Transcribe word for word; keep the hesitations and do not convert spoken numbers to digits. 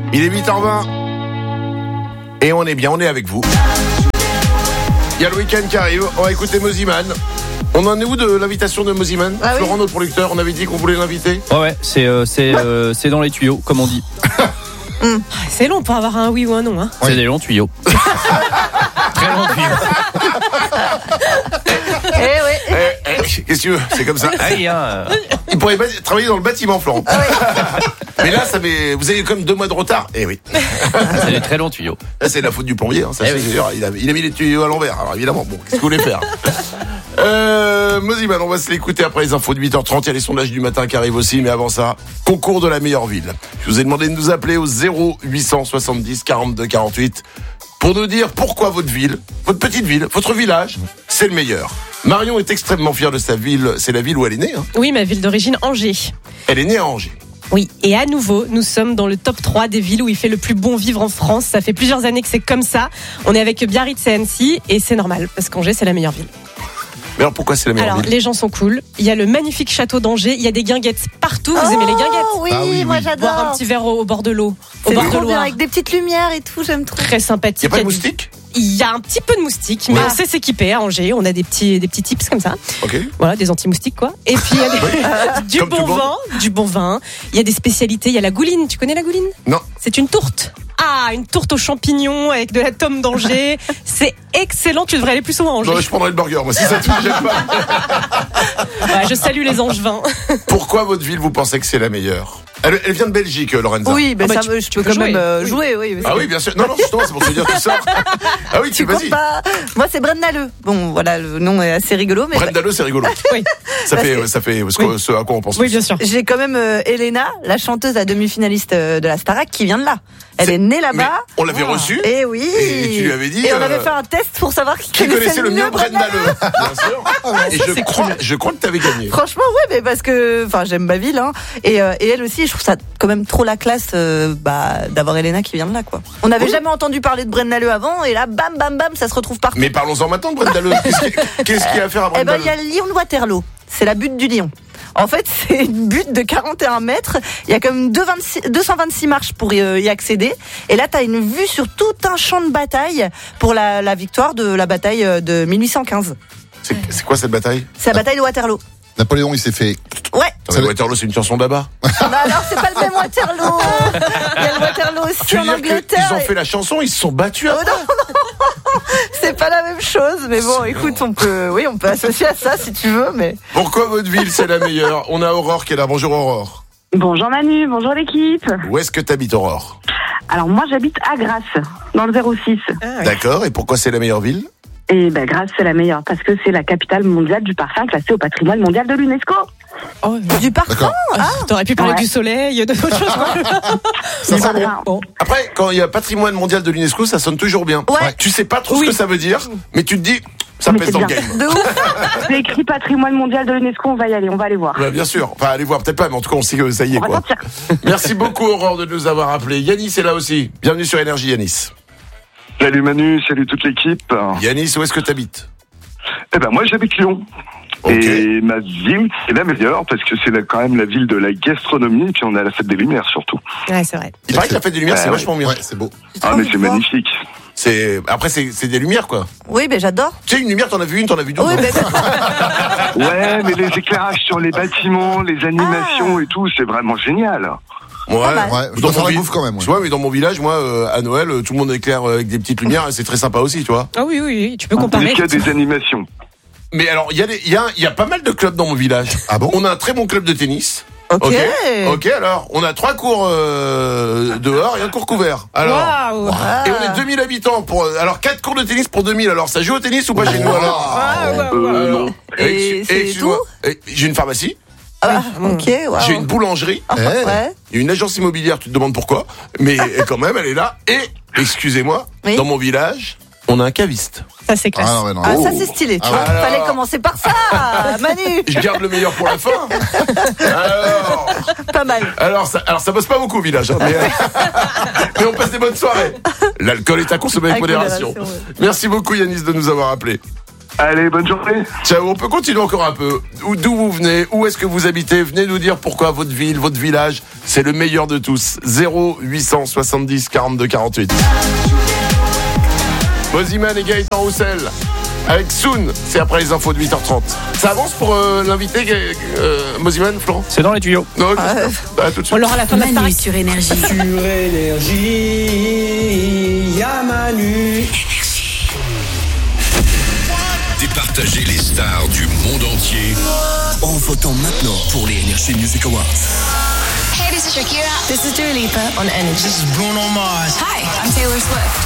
Il est huit heures vingt. Et on est bien, on est avec vous. Il y a le week-end qui arrive, on va écouter Mosiman. On en est où de l'invitation de Mosiman? Ah oui. Florent, notre producteur, on avait dit qu'on voulait l'inviter. Ouais, ouais, c'est, euh, c'est, euh, c'est dans les tuyaux, comme on dit. Mmh. C'est long pour avoir un oui ou un non. Hein. C'est des longs tuyaux. Très longs tuyaux. Eh oui. Eh, eh, qu'est-ce que tu veux? C'est comme ça. Aïe, hein. Il pourrait pas travailler dans le bâtiment, Florent. Ah oui. Mais là, ça met... vous avez comme deux mois de retard. Eh oui. C'est des très longs tuyaux. Là, c'est la faute du plombier. Hein. Ça, Eh c'est oui. sûr. Il a, il a mis les tuyaux à l'envers. Alors évidemment, bon, qu'est-ce que vous voulez faire? euh, Mosiman, on va se l'écouter après les infos de huit heures trente. Il y a les sondages du matin qui arrivent aussi. Mais avant ça, concours de la meilleure ville. Je vous ai demandé de nous appeler au zéro huit cent soixante-dix quarante-deux quarante-huit pour nous dire pourquoi votre ville, votre petite ville, votre village, c'est le meilleur. Marion est extrêmement fière de sa ville. C'est la ville où elle est née. Hein. Oui, ma ville d'origine, Angers. Elle est née à Angers. Oui, et à nouveau, nous sommes dans le top trois des villes où il fait le plus bon vivre en France. Ça fait plusieurs années que c'est comme ça. On est avec Biarritz et Annecy, et c'est normal, parce qu'Angers, c'est la meilleure ville. Mais alors pourquoi c'est la meilleure Alors, ville? les gens sont cool. Il y a le magnifique château d'Angers. Il y a des guinguettes partout. Vous Oh, aimez les guinguettes? Oui, Ah oui, moi oui. j'adore. Boire un petit verre au, au bord de l'eau. Au C'est bord de trop bien, Loire. avec des petites lumières et tout, j'aime trop. Très sympathique. Il n'y a pas de Il y a du- moustiques? Il y a un petit peu de moustiques, mais Ouais. on sait s'équiper à Angers. On a des petits, des petits tips comme ça. Ok. Voilà, des anti-moustiques, quoi. Et puis, il y a des- du Comme bon tout le monde. vin, du bon vin. Il y a des spécialités. Il y a la gouline. Tu connais la gouline? Non. C'est une tourte. Ah, une tourte aux champignons avec de la tome d'Angers. C'est excellent. Tu devrais aller plus souvent à Angers. Non, je prendrais le burger, moi, si ça te gêne pas. Ouais, je salue les angevins. Pourquoi votre ville, vous pensez que c'est la meilleure? elle, elle vient de Belgique, Lorenza. Oui, mais Ah bah, ça, tu- me- je tu peux peux quand même jouer. euh, Oui. jouer, oui. Ah oui, bien sûr. Non, non, justement, c'est pour te dire tout ça. Ah oui, tu Tu vas-y. comptes pas. Moi, c'est Brennaleux. Bon, voilà, le nom est assez rigolo, mais Brenda Leu, c'est rigolo. Oui. Ça Parce fait, que- ça fait ce, que- ce à quoi on pense. Oui, tous. bien sûr. j'ai quand même euh, Elena, la chanteuse, la demi-finaliste euh, de la Starac, qui vient de là. Elle C'est- est née Mais là-bas. on l'avait reçue. Et oui. Et tu lui avais dit, Et on euh, avait fait un test pour savoir qui, Qui connaissait le mieux Brenda Leu? Bien sûr. Et je c'est crois, cool. je crois que t'avais gagné. Franchement, ouais, mais parce que, enfin, j'aime ma ville, hein. Et, euh, et elle aussi, je trouve ça quand même trop la classe, euh, bah, d'avoir Elena qui vient de là, quoi. On n'avait Oui. jamais entendu parler de Brennaleux avant, et là, bam, bam, bam, ça se retrouve partout. Mais parlons-en maintenant de Brenda Leu. Qu'est-ce qu'il qu'est-ce qu'il y a à faire à Eh Brenda ben, il y a Leu? le Lion de Waterloo. C'est la butte du Lion. En fait, c'est une butte de quarante et un mètres. Il y a comme deux cent vingt-six marches pour y, y accéder. Et là, t'as une vue sur tout un champ de bataille pour la, la victoire de la bataille de mille huit cent quinze. C'est c'est quoi cette bataille? C'est la bataille de Waterloo. Napoléon, il s'est fait. Ouais. Attends, mais Waterloo, c'est une chanson d'Abba. Bah alors, c'est pas le même Waterloo. Il y a le Waterloo aussi Tu veux en dire Angleterre. qu'ils ont fait la chanson, ils se sont battus Oh après? non, non, c'est pas la même chose. Mais bon, écoute, on peut, oui, on peut associer à ça si tu veux, mais. Pourquoi votre ville, c'est la meilleure? On a Aurore qui est là. Bonjour Aurore. Bonjour Manu, bonjour l'équipe. Où est-ce que t'habites, Aurore? Alors moi j'habite à Grasse, dans le zéro six. Ah, oui. D'accord. Et pourquoi c'est la meilleure ville? Et ben Grasse c'est la meilleure parce que c'est la capitale mondiale du parfum classée au patrimoine mondial de l'UNESCO. Oh, Du parfum. D'accord. ah, t'aurais pu parler Ouais. du soleil, de d'autres choses. Ça Du sent bon. parfum. Bon. Après, quand il y a patrimoine mondial de l'UNESCO, ça sonne toujours bien. Ouais. Tu sais pas trop Oui. ce que ça veut dire, mais tu te dis, ça Mais pèse c'est dans le bien. game. De ouf. C'est écrit patrimoine mondial de l'UNESCO, on va y aller, on va aller voir. Ouais, bien sûr. Enfin, allez voir, peut-être pas, mais en tout cas, on sait que ça y est, On va quoi. sortir. Merci beaucoup, Aurore, de nous avoir appelés. Yanis est là aussi. Bienvenue sur Énergie, Yanis. Salut Manu, salut toute l'équipe. Yanis, où est-ce que t'habites? Eh ben moi j'habite Lyon. Ok. Et ma ville c'est la meilleure parce que c'est la- quand même la ville de la gastronomie et puis on a la fête des Lumières surtout. Ouais, c'est vrai. Il paraît que la fête des Lumières, Ouais, c'est ouais. vachement bien. Ouais, c'est beau. J'ai trop Ah mais envie c'est de voir. magnifique. C'est après c'est c'est des lumières quoi. Oui, mais j'adore. Tu sais une lumière, t'en as vu une, t'en as vu deux. Oui, non mais Ouais mais les éclairages sur les bâtiments, les animations et tout, c'est vraiment génial. Ouais. Pas mal. Ouais, je Dans préfère mon la vi- bouffe quand même. ouais. Tu vois, mais dans mon village, moi, euh, à Noël, euh, tout le monde éclaire euh, avec des petites lumières, et c'est très sympa aussi, tu vois. Ah oui, oui, oui, tu peux Est-ce comparer. qu'il y a des animations? Mais alors, il y a des, il y a, il y a pas mal de clubs dans mon village. Ah bon? On a un très bon club de tennis. ok. Ok. Ok, alors, on a trois cours euh, dehors et un cours couvert. Alors. Waouh. Et on est deux mille habitants pour, alors quatre cours de tennis pour deux mille. Alors, ça joue au tennis ou pas chez nous alors? Ah, ouais, Euh, ouais. non. Et ex- c'est excuse-moi. Et J'ai une pharmacie, Ah, ok, waouh. j'ai une boulangerie, Eh. Ouais. il y a une agence immobilière, tu te demandes pourquoi, mais quand même, elle est là. Et, excusez-moi, Oui. dans mon village, on a un caviste. Ça, c'est classe. Ah, ouais, non. Ah, Oh. ça c'est stylé, tu Ah vois. ouais. Fallait Alors. commencer par ça, Manu. Je garde le meilleur pour la fin. Alors, Pas mal. alors ça, alors ça bosse pas beaucoup au village, hein, mais, mais on passe des bonnes soirées. L'alcool est à consommer avec, Avec modération. modération, ouais. Merci beaucoup Yanis de nous avoir appelés. Allez, bonne journée. Ciao, on peut continuer encore un peu. Où- D'où vous venez? Où est-ce que vous habitez? Venez nous dire pourquoi votre ville, votre village, c'est le meilleur de tous. zéro huit cent soixante-dix quarante-deux quarante-huit. Moziman et Gaëtan Roussel. Avec Soon, c'est après les infos de huit heures trente. Ça avance pour euh, l'invité, euh, Moziman, Florent? C'est dans les tuyaux. Non, ok. Ah, tout de On suite. l'aura à la fin de la Manu Starac. sur Énergie. Sur Énergie, y'a Manu. Départager les stars du monde entier en votant maintenant pour les Energy Music Awards. Hey, this is Shakira. This is Dua Lipa on Energy. This is Bruno Mars. Hi, I'm Taylor Swift.